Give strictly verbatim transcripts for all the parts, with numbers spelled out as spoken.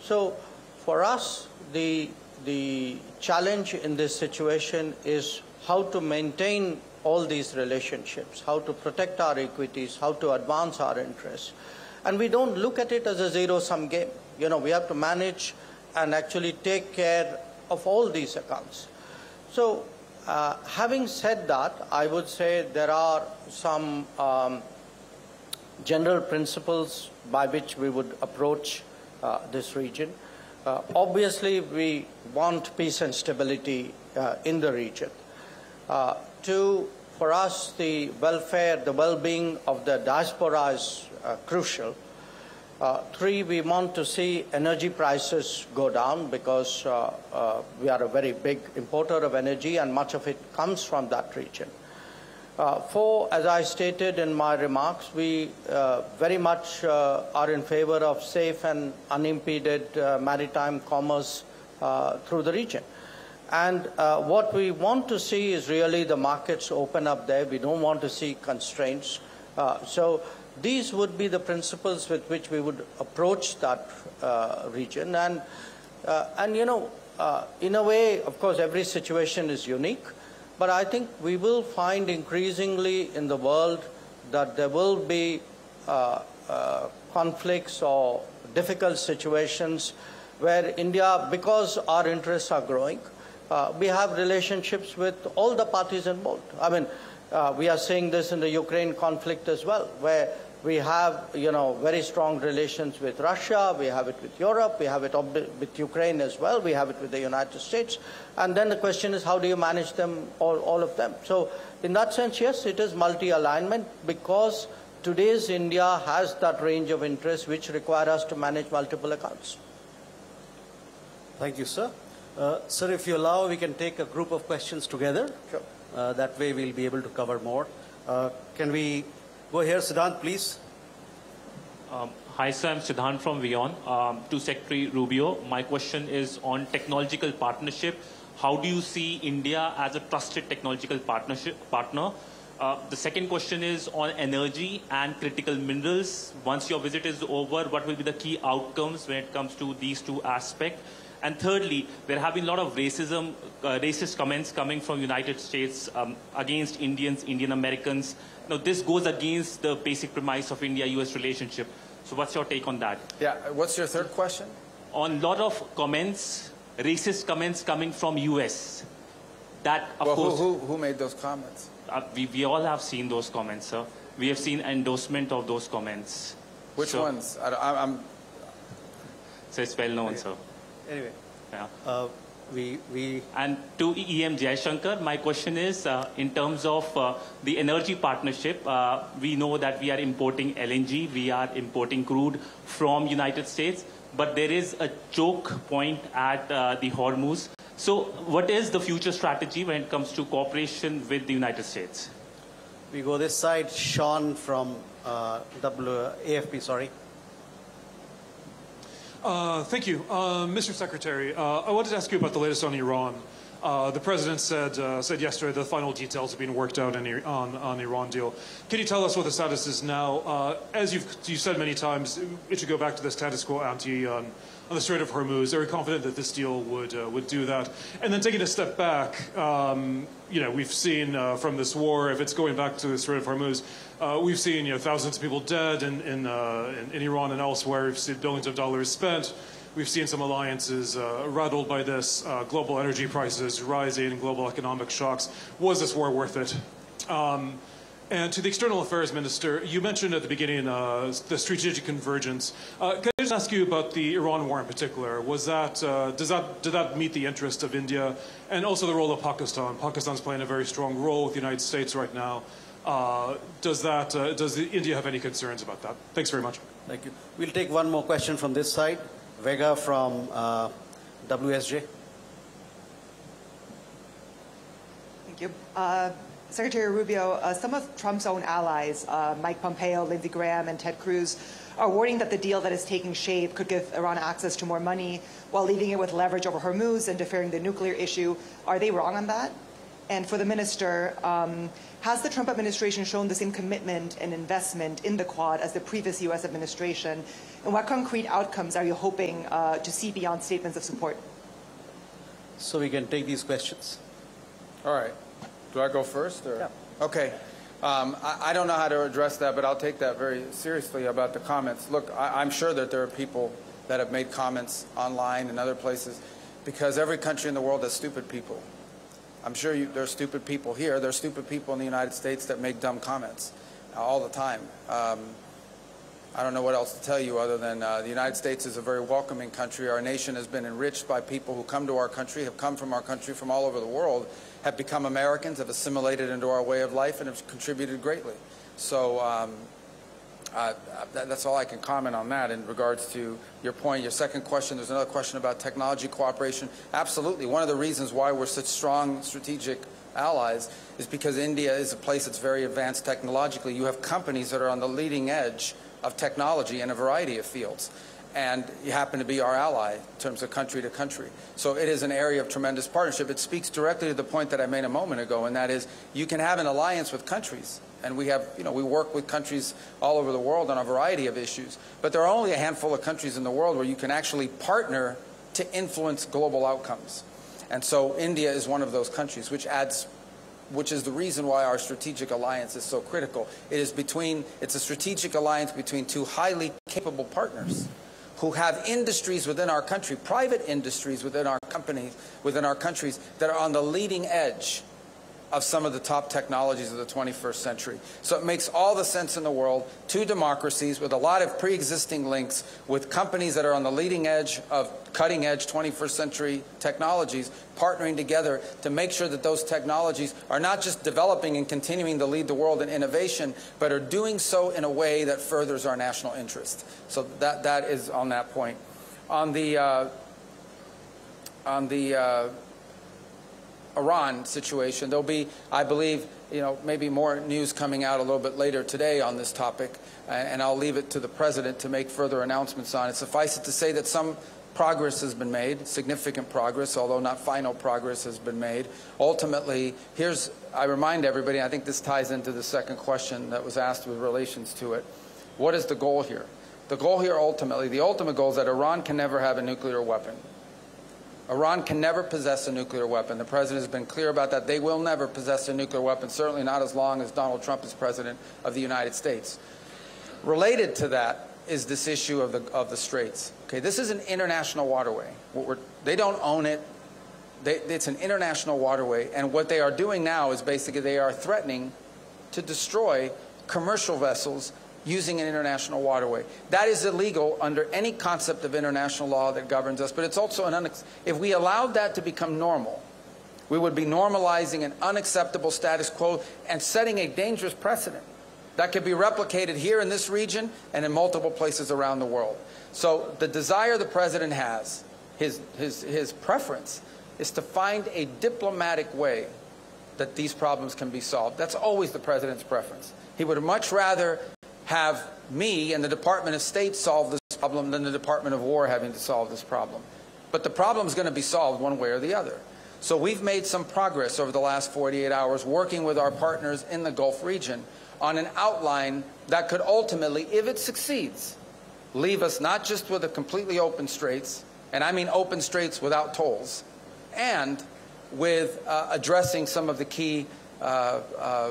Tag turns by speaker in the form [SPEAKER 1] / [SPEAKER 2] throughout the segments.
[SPEAKER 1] So for us, the, the challenge in this situation is how to maintain all these relationships, how to protect our equities, how to advance our interests. And we don't look at it as a zero-sum game. You know, we have to manage and actually take care of all these accounts. So uh, having said that, I would say there are some um, general principles by which we would approach uh, this region. Uh, obviously, we want peace and stability uh, in the region. Uh, two, for us, the welfare, the well-being of the diaspora is uh, crucial. Uh, three, we want to see energy prices go down because uh, uh, we are a very big importer of energy and much of it comes from that region. Uh, four, as I stated in my remarks, we uh, very much uh, are in favor of safe and unimpeded uh, maritime commerce uh, through the region. And uh, what we want to see is really the markets open up there. We don't want to see constraints. Uh, so these would be the principles with which we would approach that uh, region. And, uh, and you know, uh, in a way, of course, every situation is unique. But I think we will find increasingly in the world that there will be uh, uh, conflicts or difficult situations where India, because our interests are growing, uh, we have relationships with all the parties involved. I mean, uh, we are seeing this in the Ukraine conflict as well, where we have, you know, very strong relations with Russia, we have it with Europe, we have it with Ukraine as well, we have it with the United States. And then the question is, how do you manage them, all, all of them? So in that sense, yes, it is multi-alignment because today's India has that range of interests which require us to manage multiple accounts.
[SPEAKER 2] Thank you, sir. Uh, sir, if you allow, we can take a group of questions together.
[SPEAKER 1] Sure.
[SPEAKER 2] Uh, that way we'll be able to cover more. Uh, can we go here, Siddhant, please?
[SPEAKER 3] Um, hi, sir. I'm Siddhant from WION. Um, to Secretary Rubio, my question is on technological partnership. How do you see India as a trusted technological partnership partner? Uh, the second question is on energy and critical minerals. Once your visit is over, what will be the key outcomes when it comes to these two aspects? And thirdly, there have been a lot of racism, uh, racist comments coming from United States um, against Indians, Indian Americans. Now, this goes against the basic premise of India U S relationship. So what's your take on that?
[SPEAKER 4] Yeah, what's your third question?
[SPEAKER 3] On a lot of comments, racist comments coming from U S. That, of
[SPEAKER 4] well,
[SPEAKER 3] course...
[SPEAKER 4] Who, who, who made those comments?
[SPEAKER 3] Uh, we, we all have seen those comments, sir. We have seen endorsement of those comments.
[SPEAKER 4] Which
[SPEAKER 3] so,
[SPEAKER 4] ones? I, I'm...
[SPEAKER 3] So it's well known,
[SPEAKER 2] okay.
[SPEAKER 3] sir.
[SPEAKER 2] Anyway.
[SPEAKER 3] Yeah.
[SPEAKER 2] Uh, we, we...
[SPEAKER 3] And to E M Jaishankar, my question is, uh, in terms of uh, the energy partnership, uh, we know that we are importing L N G, we are importing crude from United States, but there is a choke point at uh, the Hormuz. So what is the future strategy when it comes to cooperation with the United States?
[SPEAKER 2] We go this side, Sean from uh, w, A F P, sorry.
[SPEAKER 5] Uh, thank you. Uh, Mister Secretary, uh, I wanted to ask you about the latest on Iran. Uh, the President said, uh, said yesterday the final details are being worked out in, on, on Iran deal. Can you tell us what the status is now? Uh, as you've, you've said many times, it should go back to the status quo ante on, on the Strait of Hormuz. Are you confident that this deal would, uh, would do that? And then taking a step back, um, you know, we've seen uh, from this war, if it's going back to the Strait of Hormuz, Uh, we've seen, you know, thousands of people dead in, in, uh, in, in Iran and elsewhere. We've seen billions of dollars spent. We've seen some alliances uh, rattled by this, uh, global energy prices rising and global economic shocks. Was this war worth it? Um, and to the External Affairs Minister, you mentioned at the beginning uh, the strategic convergence. Uh, can I just ask you about the Iran war in particular? Was that, uh, does that, did that meet the interest of India? And also the role of Pakistan. Pakistan's playing a very strong role with the United States right now. Uh, does that, uh, does the India have any concerns about that? Thanks very much.
[SPEAKER 2] Thank you. We'll take one more question from this side. Vega from uh, W S J.
[SPEAKER 6] Thank you. Uh, Secretary Rubio, uh, some of Trump's own allies, uh, Mike Pompeo, Lindsey Graham, and Ted Cruz, are warning that the deal that is taking shape could give Iran access to more money while leaving it with leverage over Hormuz and deferring the nuclear issue. Are they wrong on that? And for the minister, um, has the Trump administration shown the same commitment and investment in the Quad as the previous U S administration? And what concrete outcomes are you hoping uh, to see beyond statements of support?
[SPEAKER 2] So we can take these questions.
[SPEAKER 4] All right. Do I go first? Or?
[SPEAKER 6] Yeah.
[SPEAKER 4] Okay. Um, I, I don't know how to address that, but I'll take that very seriously about the comments. Look, I, I'm sure that there are people that have made comments online and other places because every country in the world has stupid people. I'm sure you, there are stupid people here. There are stupid people in the United States that make dumb comments uh, all the time. Um, I don't know what else to tell you other than uh, the United States is a very welcoming country. Our nation has been enriched by people who come to our country, have come from our country from all over the world, have become Americans, have assimilated into our way of life, and have contributed greatly. So um, uh, that, that's all I can comment on that in regards to your point. Your second question, there's another question about technology cooperation. Absolutely. One of the reasons why we're such strong strategic allies is because India is a place that's very advanced technologically. You have companies that are on the leading edge of technology in a variety of fields. And you happen to be our ally in terms of country to country. So it is an area of tremendous partnership. It speaks directly to the point that I made a moment ago, and that is you can have an alliance with countries. And we have, you know, we work with countries all over the world on a variety of issues. But there are only a handful of countries in the world where you can actually partner to influence global outcomes. And so India is one of those countries, which adds which is the reason why our strategic alliance is so critical. It is between, it's a strategic alliance between two highly capable partners who have industries within our country, private industries within our companies, within our countries, that are on the leading edge of some of the top technologies of the twenty-first century. So it makes all the sense in the world, two democracies with a lot of pre-existing links with companies that are on the leading edge of cutting-edge twenty-first century technologies, partnering together to make sure that those technologies are not just developing and continuing to lead the world in innovation, but are doing so in a way that furthers our national interest. So that, that is on that point. On the, uh, on the uh, Iran situation, there'll be, I believe, you know, maybe more news coming out a little bit later today on this topic, and I'll leave it to the President to make further announcements on it. Suffice it to say that some progress has been made, significant progress, although not final progress has been made. Ultimately, here's, I remind everybody, I think this ties into the second question that was asked with relations to it. What is the goal here? The goal here ultimately, the ultimate goal is that Iran can never have a nuclear weapon. Iran can never possess a nuclear weapon. The President has been clear about that. They will never possess a nuclear weapon, certainly not as long as Donald Trump is President of the United States. Related to that is this issue of the, of the Straits. Okay, this is an international waterway. What we're, they don't own it. They, it's an international waterway, and what they are doing now is basically they are threatening to destroy commercial vessels using an international waterway. That is illegal under any concept of international law that governs us, but it's also an unex- if we allowed that to become normal, we would be normalizing an unacceptable status quo and setting a dangerous precedent that could be replicated here in this region and in multiple places around the world. So the desire the President has, his, his, his preference, is to find a diplomatic way that these problems can be solved. That's always the President's preference. He would much rather have me and the Department of State solve this problem than the Department of War having to solve this problem. But the problem is going to be solved one way or the other. So we've made some progress over the last forty-eight hours working with our partners in the Gulf region on an outline that could ultimately, if it succeeds, leave us not just with a completely open straits, and I mean open straits without tolls, and with uh, addressing some of the key uh, uh,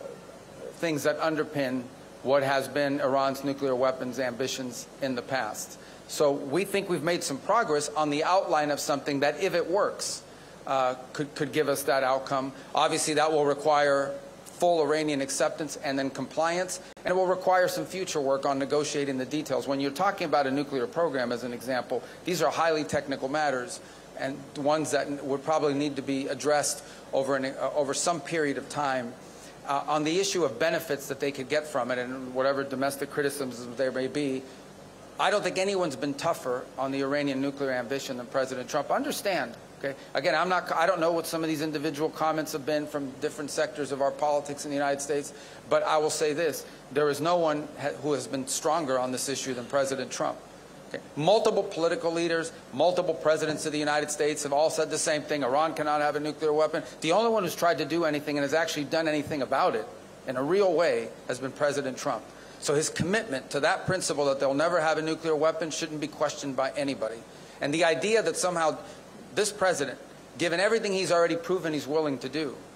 [SPEAKER 4] things that underpin what has been Iran's nuclear weapons ambitions in the past. So we think we've made some progress on the outline of something that, if it works, uh, could, could give us that outcome. Obviously, that will require full Iranian acceptance and then compliance, and it will require some future work on negotiating the details. When you're talking about a nuclear program, as an example, these are highly technical matters, and ones that would probably need to be addressed over, an, uh, over some period of time. Uh, on the issue of benefits that they could get from it and whatever domestic criticisms there may be, I don't think anyone's been tougher on the Iranian nuclear ambition than President Trump. Understand, okay? Again, I'm not, I don't know what some of these individual comments have been from different sectors of our politics in the United States, but I will say this. There is no one ha who has been stronger on this issue than President Trump. Okay. Multiple political leaders, multiple presidents of the United States have all said the same thing. Iran cannot have a nuclear weapon. The only one who's tried to do anything and has actually done anything about it in a real way has been President Trump. So his commitment to that principle that they'll never have a nuclear weapon shouldn't be questioned by anybody. And the idea that somehow this president, given everything he's already proven he's willing to do,